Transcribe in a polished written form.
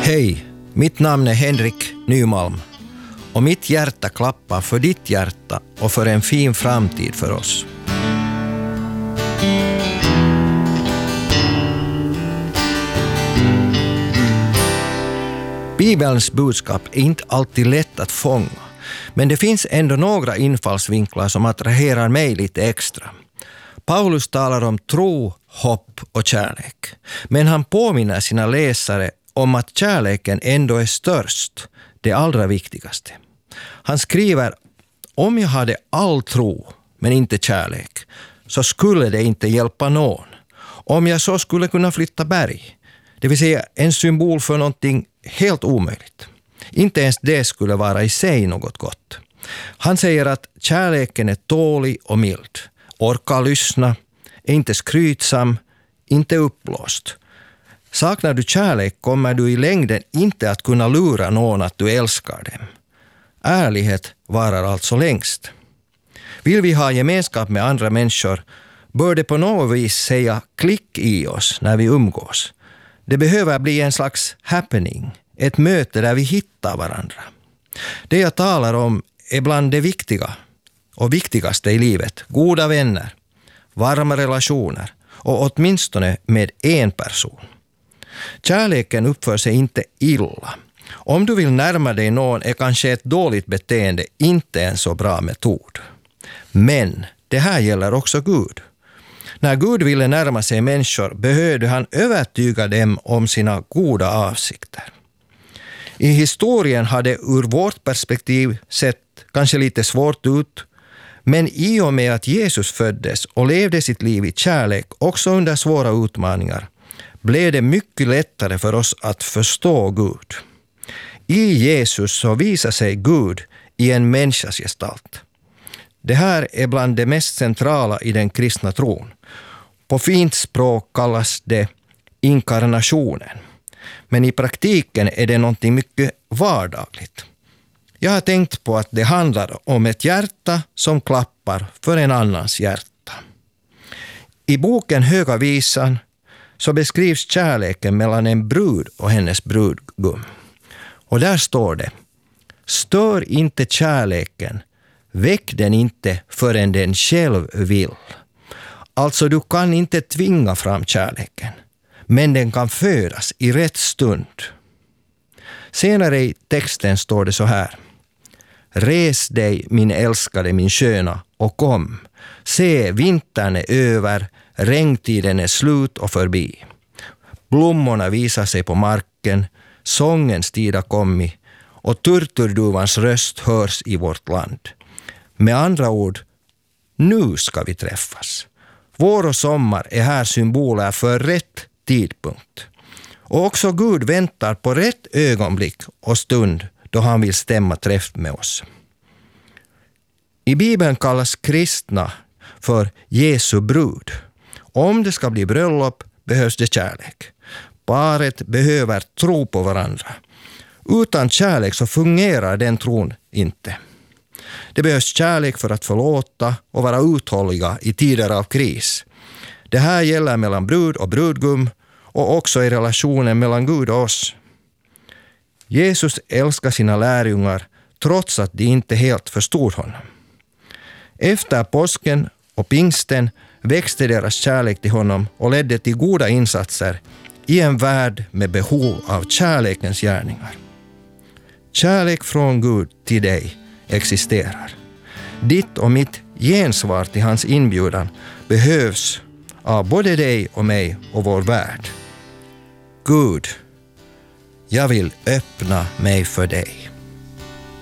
Hej, mitt namn är Henrik Nymalm och mitt hjärta klappar för ditt hjärta och för en fin framtid för oss. Bibelns budskap är inte alltid lätt att fånga, men det finns ändå några infallsvinklar som attraherar mig lite extra. Paulus talar om tro, hopp och kärlek, men han påminner sina läsare om att kärleken ändå är störst, det allra viktigaste. Han skriver: om jag hade all tro men inte kärlek, så skulle det inte hjälpa någon. Om jag så skulle kunna flytta berg, det vill säga en symbol för någonting helt omöjligt. Inte ens det skulle vara i sig något gott. Han säger att kärleken är tålig och mild, orkar lyssna, är inte skrytsam, inte uppblåst. Saknar du kärlek kommer du i längden inte att kunna lura någon att du älskar dem. Ärlighet varar alltså längst. Vill vi ha gemenskap med andra människor bör det på något vis säga klick i oss när vi umgås. Det behöver bli en slags happening, ett möte där vi hittar varandra. Det jag talar om är bland det viktiga och viktigaste i livet: goda vänner, varma relationer och åtminstone med en person. Kärleken uppför sig inte illa. Om du vill närma dig någon är kanske ett dåligt beteende inte en så bra metod. Men det här gäller också Gud. När Gud ville närma sig människor behövde han övertyga dem om sina goda avsikter. I historien har det ur vårt perspektiv sett kanske lite svårt ut, men i och med att Jesus föddes och levde sitt liv i kärlek också under svåra utmaningar blev det mycket lättare för oss att förstå Gud. I Jesus så visar sig Gud i en människas gestalt. Det här är bland det mest centrala i den kristna tron. På fint språk kallas det inkarnationen. Men i praktiken är det någonting mycket vardagligt. Jag har tänkt på att det handlar om ett hjärta som klappar för en annans hjärta. I boken Höga visan så beskrivs kärleken mellan en brud och hennes brudgum. Och där står det: stör inte kärleken, väck den inte förrän den själv vill. Alltså du kan inte tvinga fram kärleken, men den kan födas i rätt stund. Senare i texten står det så här: res dig min älskade, min sköna, och kom. Se, vintern är över, regntiden är slut och förbi. Blommorna visar sig på marken, sångens tid har kommit och turturduvans röst hörs i vårt land. Med andra ord, nu ska vi träffas. Vår och sommar är här symboler för rätt tidpunkt. Och också Gud väntar på rätt ögonblick och stund då han vill stämma träff med oss. I Bibeln kallas kristna för Jesu brud. Om det ska bli bröllop behövs det kärlek. Paret behöver tro på varandra. Utan kärlek så fungerar den tron inte. Det behövs kärlek för att förlåta och vara uthålliga i tider av kris. Det här gäller mellan brud och brudgum och också i relationen mellan Gud och oss. Jesus älskar sina lärjungar trots att de inte helt förstod honom. Efter påsken och pingsten växte deras kärlek till honom och ledde till goda insatser i en värld med behov av kärlekens gärningar. Kärlek från Gud till dig existerar. Ditt och mitt gensvar till hans inbjudan behövs av både dig och mig och vår värld. Gud, jag vill öppna mig för dig.